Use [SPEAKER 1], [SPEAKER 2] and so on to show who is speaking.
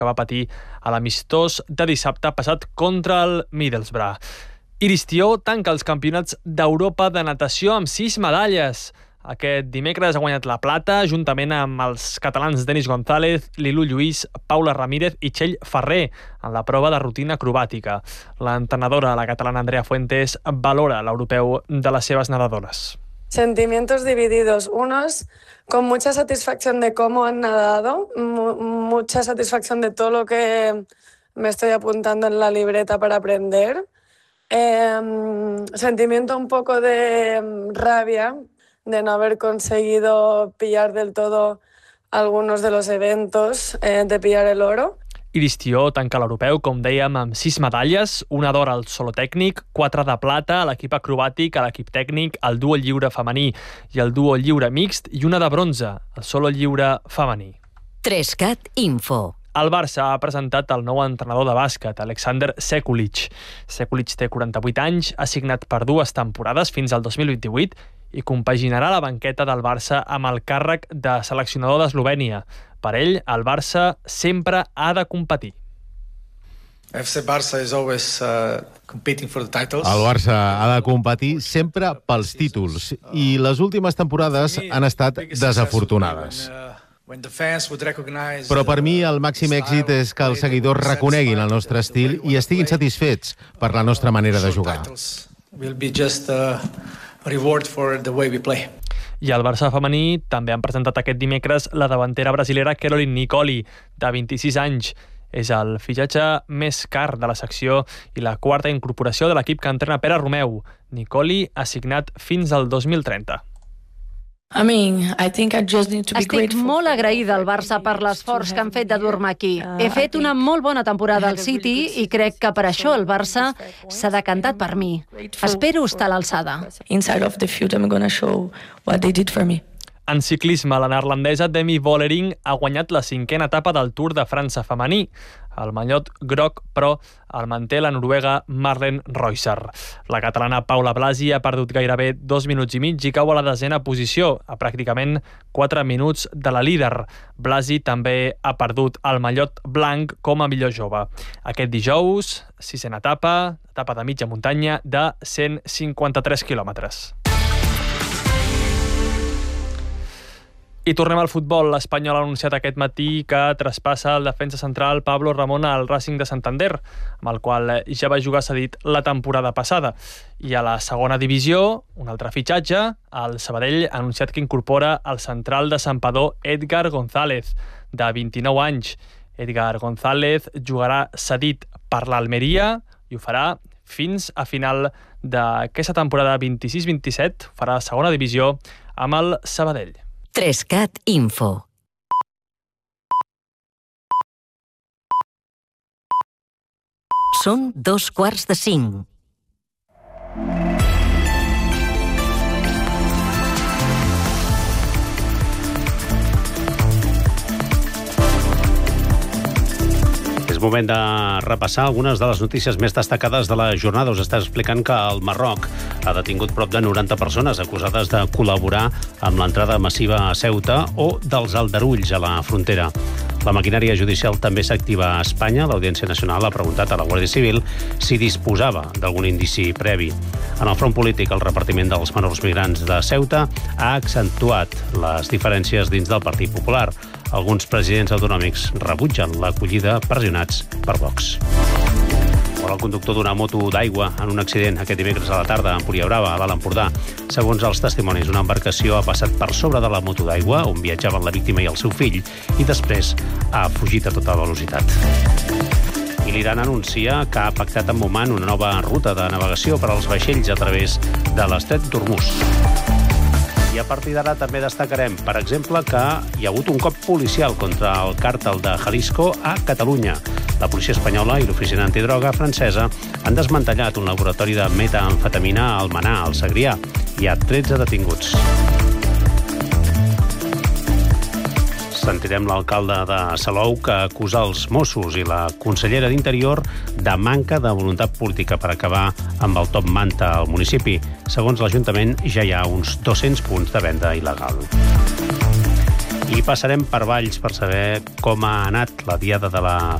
[SPEAKER 1] que va patir a l'amistós de dissabte passat contra el Middlesbrough. Iris Tió tanca els campionats d'Europa de natació amb 6 medalles. Aquest dimecres ha guanyat la plata juntament amb els catalans Denis González, Lilu Lluís, Paula Ramírez i Txell Ferrer en la prova de rutina acrobàtica. L'entrenadora, la catalana Andrea Fuentes, valora l'europeu de les seves nedadores.
[SPEAKER 2] Sentimientos divididos. Unos con mucha satisfacción de cómo han nadado, mucha satisfacción de todo lo que me estoy apuntando en la libreta para aprender. Sentimiento un poco de rabia de no haber conseguido pillar del todo algunos de los eventos, de pillar el oro.
[SPEAKER 1] Iris Tió tanca l'europeu, com dèiem, amb 6 medalles, una d'or al solo tècnic, 4 de plata a l'equip acrobàtic, a l'equip tècnic, al duo lliure femení i al duo lliure mixt, i una de bronze, al solo lliure femení.
[SPEAKER 3] 3CAT Info.
[SPEAKER 1] El Barça ha presentat el nou entrenador de bàsquet, Aleksandar Sekulic. Sekulic té 48 anys, ha signat per 2 temporades fins al 2028 i compaginarà la banqueta del Barça amb el càrrec de seleccionador d'Eslovènia. Per ell, el Barça sempre ha de competir.
[SPEAKER 4] FC Barça is always competing for the titles.
[SPEAKER 5] El Barça ha de competir sempre pels títols i les últimes temporades han estat desafortunades. Però per mi el màxim èxit és que els seguidors reconeguin el nostre estil i estiguin satisfets per la nostra manera de jugar.
[SPEAKER 1] I al Barça femení també han presentat aquest dimecres la davantera brasilera Caroline Nicoli, de 26 anys. És el fitxatge més car de la secció i la quarta incorporació de l'equip que entrena Pere Romeu. Nicoli ha signat fins al 2030.
[SPEAKER 6] Estic molt agraïda al Barça per l'esforç que han fet de dur-me aquí. He fet una molt bona temporada al City i crec que per això el Barça s'ha decantat per mi. Espero estar a l'alçada.
[SPEAKER 1] En ciclisme, la neerlandesa Demi Vollering ha guanyat la 5a etapa del Tour de França femení. El mallot groc, però, el manté la noruega Marlen Reusser. La catalana Paula Blasi ha perdut gairebé 2 minuts i mig i cau a la 10a posició, a pràcticament 4 minuts de la líder. Blasi també ha perdut el mallot blanc com a millor jove. Aquest dijous, 6a etapa de mitja muntanya de 153 quilòmetres. I tornem al futbol. L'Espanyol ha anunciat aquest matí que traspassa el defensa central Pablo Ramón al Racing de Santander, amb el qual ja va jugar cedit la temporada passada. I a la segona divisió, un altre fitxatge, el Sabadell ha anunciat que incorpora el central de Santpedor Edgar González, de 29 anys. Edgar González jugarà cedit per l'Almeria i ho farà fins a final d'aquesta temporada 26-27, farà segona divisió amb el Sabadell.
[SPEAKER 3] 3CAT Info. Són 2:45.
[SPEAKER 7] Moment de repassar algunes de les notícies més destacades de la jornada. Us està explicant que el Marroc ha detingut prop de 90 persones acusades de col·laborar amb l'entrada massiva a Ceuta o dels aldarulls a la frontera. La maquinària judicial també s'activa a Espanya. L'Audiència Nacional ha preguntat a la Guàrdia Civil si disposava d'algun indici previ. En el front polític, el repartiment dels menors migrants de Ceuta ha accentuat les diferències dins del Partit Popular. Alguns presidents autonòmics rebutgen l'acollida pressionats per Vox. El conductor d'una moto d'aigua en un accident aquest dimecres a la tarda a Empúria Brava, a l'Alt Empordà. Segons els testimonis, una embarcació ha passat per sobre de la moto d'aigua on viatjaven la víctima i el seu fill i després ha fugit a tota velocitat. I l'Iran anuncia que ha pactat amb Oman una nova ruta de navegació per als vaixells a través de l'estret d'Hormuz. I a partir d'ara també destacarem, per exemple, que hi ha hagut un cop policial contra el càrtel de Jalisco a Catalunya. La policia espanyola i l'oficina antidroga francesa han desmantellat un laboratori de metamfetamina a Almenar, al Segrià. Hi ha 13 detinguts. Sentirem l'alcalde de Salou que acusa els Mossos i la consellera d'Interior de manca de voluntat política per acabar amb el top manta al municipi. Segons l'Ajuntament, ja hi ha uns 200 punts de venda il·legal. I passarem per Valls per saber com ha anat la diada de la